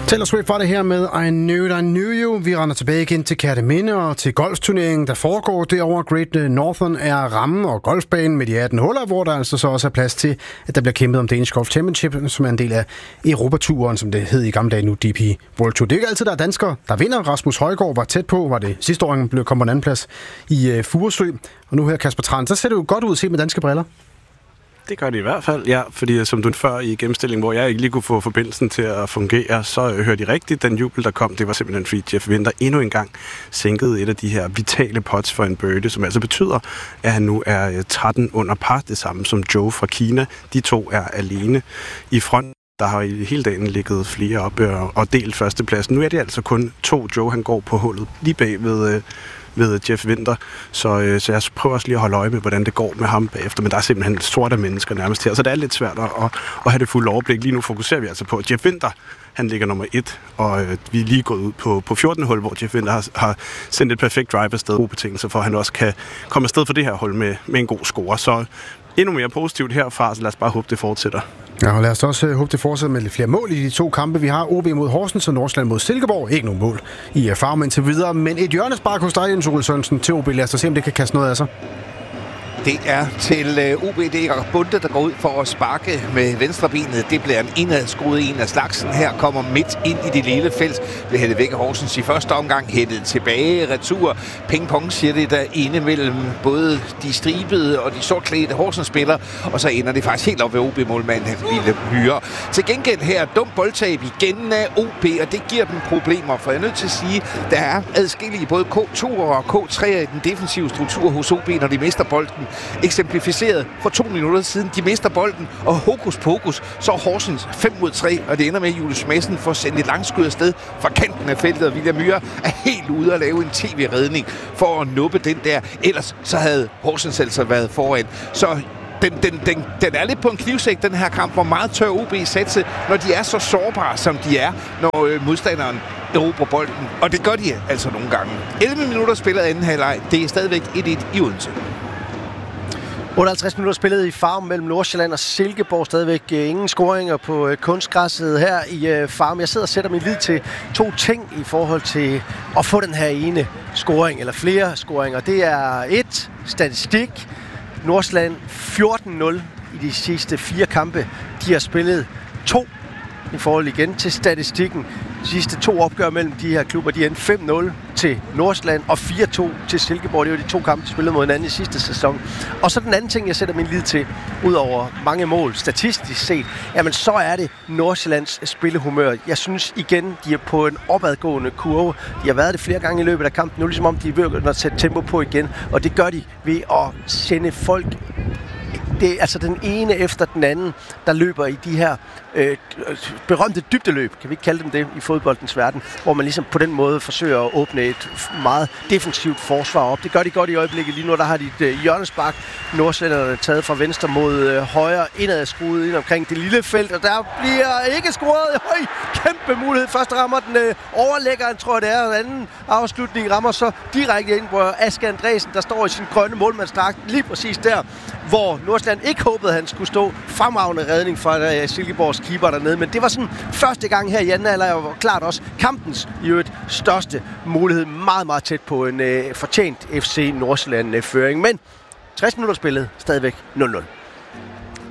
Taylor Swift var det her med I Knew You. Vi render tilbage igen til Kerteminde og til golfturneringen, der foregår derovre. Great Northern er rammen og golfbanen med de 18 huller, hvor der altså så også er plads til, at der bliver kæmpet om Danish Golf Championship, som er en del af Europaturen, som det hed i gamle dage nu, DP World Tour. Det er ikke altid, der er danskere, der vinder. Rasmus Højgaard var tæt på, var det sidste år, han blev kommet på en anden plads i Furesø. Og nu her Kasper Tran, så ser det jo godt ud set med danske briller. Det gør det i hvert fald, ja, fordi som du før i gennemstillingen, hvor jeg ikke lige kunne få forbindelsen til at fungere, så hørte I rigtigt, den jubel, der kom, det var simpelthen fordi Jeff Winther endnu en gang sænkede et af de her vitale putts for en birdie, som altså betyder, at han nu er 13 under par, det samme som Joe fra Kina. De to er alene i front. Der har i hele dagen ligget flere op og delt førstepladsen. Nu er det altså kun to. Joe, han går på hullet lige bag ved Jeff Winther, så jeg prøver også lige at holde øje med, hvordan det går med ham bagefter, men der er simpelthen sorte mennesker nærmest her, så det er lidt svært at have det fulde overblik. Lige nu fokuserer vi altså på, at Jeff Winther, han ligger nummer 1, og vi er lige gået ud på 14. hul, hvor Jeff Winther har sendt et perfekt drive afsted, gode betingelser for, at han også kan komme afsted for det her hul med en god score, så endnu mere positivt herfra, så lad os bare håbe, det fortsætter. Ja, og lad os også håbe, det fortsætter med lidt flere mål i de to kampe. Vi har OB mod Horsens og Nordsjælland mod Silkeborg. Ikke nogen mål i Farum indtil videre, men et hjørnespark hos dig, Jens Ole Sørensen, til OB. Lad os se, om det kan kaste noget af sig. Det er til OB, det er Bunde, der går ud for at sparke med venstrebenet. Det bliver en indadskruet en af slagsen. Her kommer midt ind i det lille felt. Bliver hættet væk af Horsens i første omgang. Hættet tilbage, retur. Ping-pong siger det der inde mellem både de stribede og de sortklædte Horsens-spillere. Og så ender det faktisk helt op ved OB-målmanden Ville Hyre. Til gengæld her dum boldtab igen af OB, og det giver dem problemer. For jeg er nødt til at sige, der er adskillige både K2 og K3 i den defensive struktur hos OB, når de mister bolden. Eksemplificeret for 2 minutter siden. De mister bolden, og hokus pokus, så er Horsens 5 mod 3, og det ender med, at Julius Madsen får sendt et langskud afsted fra kanten af feltet, og William Myhre er helt ude at lave en tv-redning for at nuppe den der. Ellers så havde Horsens altså været foran. Så den er lidt på en knivsæk, den her kamp. Hvor meget tør OB satse, når de er så sårbare, som de er, når modstanderen erobrer bolden. Og det gør de altså nogle gange. 11 minutter spillet anden halvleg. Det er stadigvæk 1-1 i Odense. 58 minutter spillet i Farum mellem Nordsjælland og Silkeborg. Stadigvæk ingen scoringer på kunstgræsset her i Farum. Jeg sidder og sætter min lid til 2 ting i forhold til at få den her ene scoring, eller flere scoringer. Det er 1. Statistik. Nordsjælland 14-0 i de sidste 4 kampe. De har spillet 2 i forhold igen til statistikken. De sidste 2 opgør mellem de her klubber, de endte 5-0 til Nordsjælland og 4-2 til Silkeborg. Det var de 2 kampe, de spillede mod hinanden i sidste sæson. Og så den anden ting, jeg sætter min lid til, udover mange mål statistisk set, jamen så er det Nordsjællands spillehumør. Jeg synes igen, de er på en opadgående kurve. De har været det flere gange i løbet af kampen. Nu er det ligesom om, de er ved at sætte tempo på igen. Og det gør de ved at sende folk. Det er altså den ene efter den anden, der løber i de her berømte dybdeløb, kan vi ikke kalde dem det, i fodboldens verden, hvor man ligesom på den måde forsøger at åbne et meget defensivt forsvar op. Det gør de godt i øjeblikket. Lige nu der har de et hjørnespark, Nordsjællanderne taget fra venstre mod højre, indad skruet ind omkring det lille felt, og der bliver ikke scoret. Høj, kæmpe mulighed. Først rammer den overlæggeren, tror jeg det er, og anden afslutning rammer så direkte ind på Aske Andresen, der står i sin grønne målmandsdragt lige præcis der, hvor Nordsjælland ikke håbede, at han skulle stå. Fremragende redning fra Silkeborgs keeper dernede, men det var sådan første gang her i anden halvleg, og klart også kampens i øvrigt største mulighed. Meget, meget tæt på en fortjent FC Nordsjælland-føring, men 60 minutter spillet, stadigvæk 0-0.